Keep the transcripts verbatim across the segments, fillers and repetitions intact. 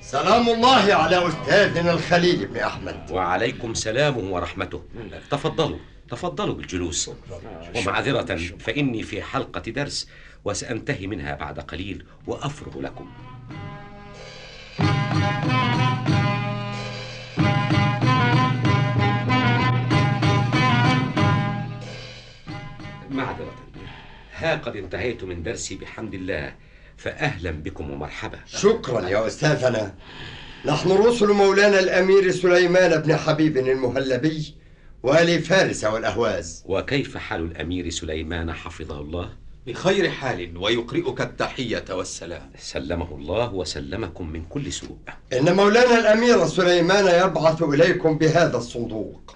سلام الله على أستاذنا الخليل بن أحمد. وعليكم سلامه ورحمته. تفضلوا تفضلوا بالجلوس. ومعذرة فإني في حلقة درس وسأنتهي منها بعد قليل وأفرغ لكم. معذرة، ها قد انتهيت من درسي بحمد الله، فأهلا بكم ومرحبا. شكرا يا أستاذنا، نحن رسل مولانا الأمير سليمان بن حبيب المهلبي والي فارس والأهواز. وكيف حال الأمير سليمان حفظه الله؟ بخير حال ويقرئك التحية والسلام. سلمه الله وسلمكم من كل سوء. إن مولانا الأمير سليمان يبعث إليكم بهذا الصندوق.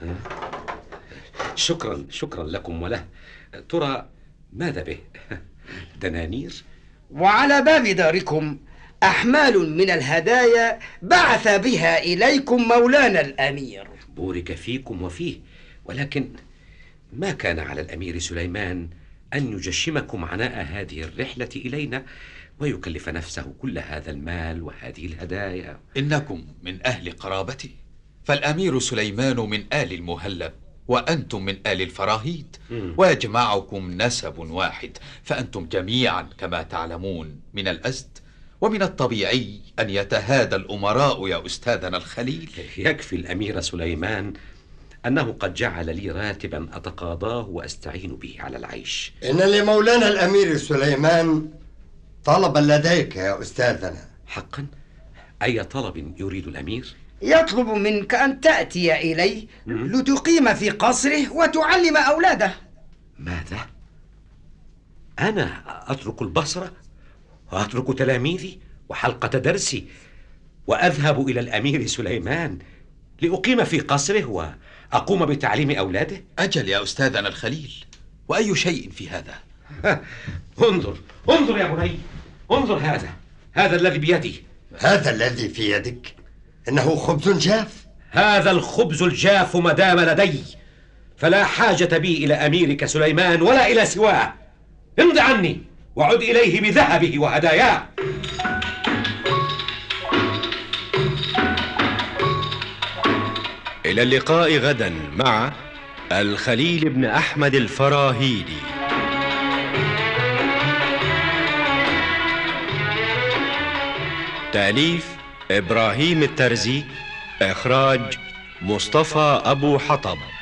شكرا شكرا لكم وله. ترى ماذا به؟ دنانير؟ وعلى باب داركم أحمال من الهدايا بعث بها إليكم مولانا الأمير. بورك فيكم وفيه، ولكن ما كان على الأمير سليمان أن يجشمكم عناء هذه الرحلة إلينا ويكلف نفسه كل هذا المال وهذه الهدايا. إنكم من أهل قرابتي، فالأمير سليمان من آل المهلب وأنتم من آل الفراهيد، ويجمعكم نسب واحد، فأنتم جميعا كما تعلمون من الأزد، ومن الطبيعي أن يتهادى الأمراء يا أستاذنا الخليل. يكفي الأمير سليمان أنه قد جعل لي راتبا أتقاضاه وأستعين به على العيش. إن لمولانا الأمير سليمان طلبا لديك يا أستاذنا. حقا؟ أي طلب يريد الأمير؟ يطلب منك أن تأتي إليه لتقيم في قصره وتعلم أولاده. ماذا؟ أنا أترك البصرة وأترك تلاميذي وحلقة درسي وأذهب إلى الأمير سليمان لأقيم في قصره وأقوم بتعليم أولاده؟ أجل يا أستاذنا الخليل، وأي شيء في هذا؟ انظر انظر يا بني، انظر هذا هذا الذي بيدي. هذا الذي في يدك إنه خبز جاف. هذا الخبز الجاف ما دام لدي، فلا حاجة بي إلى أميرك سليمان ولا إلى سواه. امض عني وعد إليه بذهبه وهداياه. إلى اللقاء غدا مع الخليل بن أحمد الفراهيدي. تأليف إبراهيم الترزي، إخراج مصطفى أبو حطب.